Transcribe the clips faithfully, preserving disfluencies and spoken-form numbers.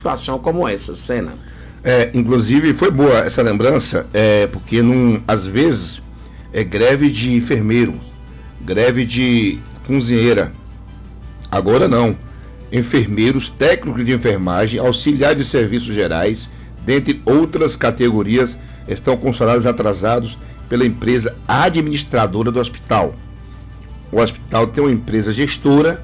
situação como essa, Sena. É, inclusive foi boa essa lembrança, é, porque num, às vezes é greve de enfermeiro, greve de cozinheira. Agora não. Enfermeiros, técnicos de enfermagem, auxiliares de serviços gerais, dentre outras categorias, estão com salários atrasados pela empresa administradora do hospital. O hospital tem uma empresa gestora.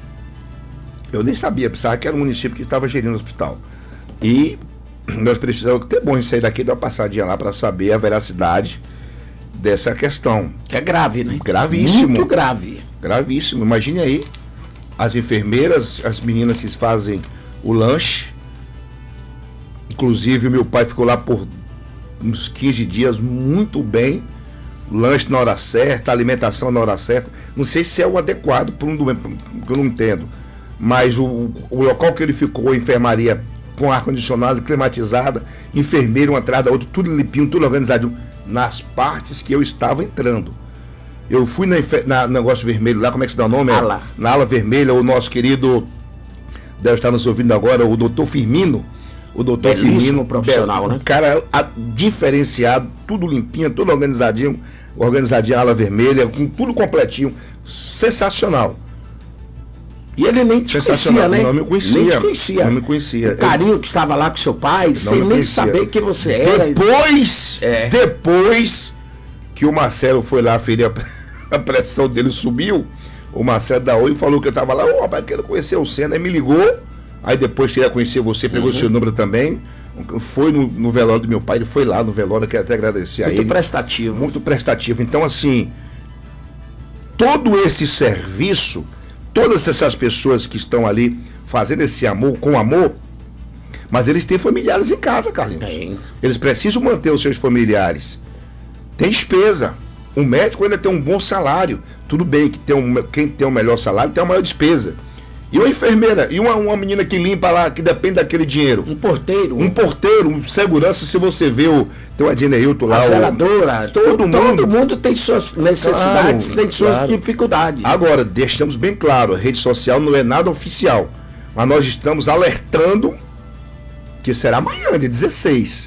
Eu nem sabia, pensava que era um município que estava gerindo o hospital. E nós precisamos ter bom sair daqui e dar uma passadinha lá para saber a veracidade dessa questão. Que é grave, né? Gravíssimo. Muito grave. Gravíssimo. Imagine aí, as enfermeiras, as meninas que fazem o lanche. Inclusive, o meu pai ficou lá por uns quinze dias muito bem. Lanche na hora certa, alimentação na hora certa. Não sei se é o adequado para um doente, eu não entendo. Mas o, o local que ele ficou, a enfermaria com ar-condicionado, climatizada, enfermeiro um atrás da outra, tudo limpinho, tudo organizado. Nas partes que eu estava entrando. Eu fui na, na negócio vermelho lá, como é que se dá o nome? Ala. Na ala vermelha, o nosso querido, deve estar nos ouvindo agora, o doutor Firmino. O doutor Firmino, profissional, né? Cara a, diferenciado, tudo limpinho, tudo organizadinho, organizadinho, ala vermelha, com tudo completinho, sensacional. E ele nem te conhecia, né? Não me conhecia. Nem te conhecia. Não me conhecia. O carinho que estava lá com seu pai, sem nem conhecia. saber quem você era. Depois, é. depois que o Marcelo foi lá ferir a, a pressão dele subiu, o Marcelo da Oi falou que eu estava lá, ô, oh, rapaz, quero conhecer o Sena, aí me ligou, aí depois queria conhecer você, pegou o uhum. seu número também, foi no, no velório do meu pai, ele foi lá no velório, quero até agradecer muito a ele. Muito prestativo. Muito prestativo. Então, assim, todo esse serviço, todas essas pessoas que estão ali fazendo esse amor com amor, mas eles têm familiares em casa, Carlinhos. Tem. Eles precisam manter os seus familiares. Tem despesa. O médico ainda tem um bom salário. Tudo bem que tem um, quem tem o um melhor salário tem uma maior despesa. E uma enfermeira, e uma, uma menina que limpa lá, que depende daquele dinheiro. Um porteiro. Um porteiro, um segurança, se você vê o... Tem uma Dineilton lá. A zeladora. Todo, todo mundo. Todo mundo tem suas necessidades, claro, tem suas claro. dificuldades. Agora, deixamos bem claro, a rede social não é nada oficial. Mas nós estamos alertando que será amanhã, dia dezesseis.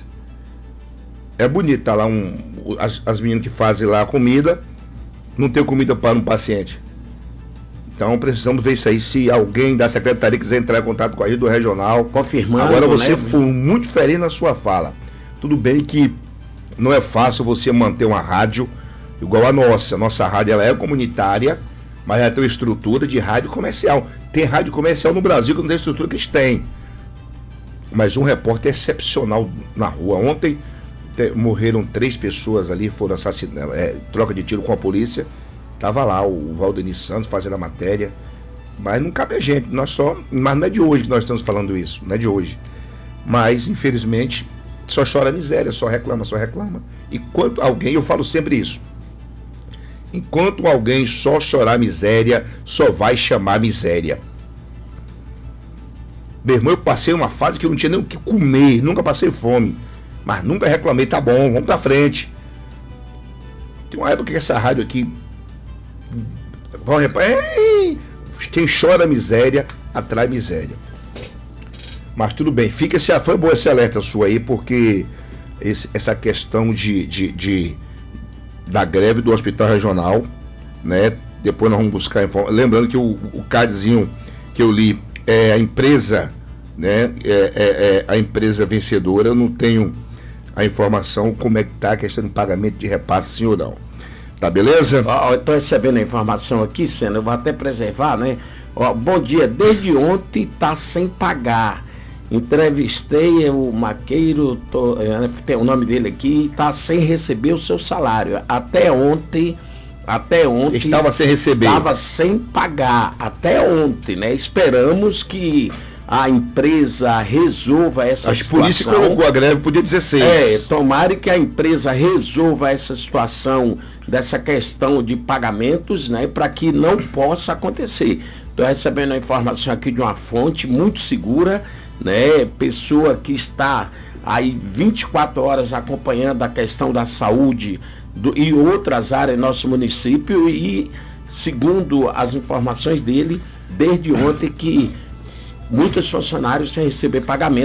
É bonito, tá lá um, as, as meninas que fazem lá a comida, não tem comida para um paciente. Então precisamos ver isso aí, se alguém da secretaria quiser entrar em contato com a rede do regional. Confirmando, agora você né? foi muito feliz na sua fala. Tudo bem que não é fácil você manter uma rádio igual a nossa. Nossa rádio ela é comunitária, mas ela tem uma estrutura de rádio comercial. Tem rádio comercial no Brasil que não tem a estrutura que eles têm. Mas um repórter excepcional na rua. Ontem te, morreram três pessoas ali, foram assassinadas, é, troca de tiro com a polícia. Tava lá o Valdemir Santos fazendo a matéria. Mas não cabe a gente, nós só. Mas não é de hoje que nós estamos falando isso, não é de hoje. Mas, infelizmente, só chora miséria, só reclama, só reclama. E quando alguém, eu falo sempre isso. Enquanto alguém só chorar miséria, só vai chamar miséria. Meu irmão, eu passei uma fase que eu não tinha nem o que comer, nunca passei fome. Mas nunca reclamei, tá bom, vamos pra frente. Tem uma época que essa rádio aqui... Vão reparar, quem chora miséria, atrai miséria. Mas tudo bem, fica esse, foi boa esse alerta sua aí, porque esse, essa questão de, de, de da greve do hospital regional, né? Depois nós vamos buscar informação. Lembrando que o, o cardzinho que eu li é a empresa, né? É, é, é a empresa vencedora. Eu não tenho a informação como é que está a questão de pagamento de repasse, sim ou não. Tá beleza? Ó, eu tô recebendo a informação aqui, Sena, eu vou até preservar, né? Ó, bom dia, desde ontem tá sem pagar. Entrevistei o Maqueiro, tô, tem o nome dele aqui, tá sem receber o seu salário. Até ontem, até ontem... Estava sem receber. Estava sem pagar, até ontem, né? Esperamos que a empresa resolva essa Acho situação. Por isso que colocou a greve pro dia dezesseis. É, tomara que a empresa resolva essa situação dessa questão de pagamentos, né, para que não possa acontecer. Estou recebendo a informação aqui de uma fonte muito segura, né, pessoa que está aí vinte e quatro horas acompanhando a questão da saúde do, e outras áreas do nosso município, e segundo as informações dele, desde ontem que muitos funcionários sem receber pagamento.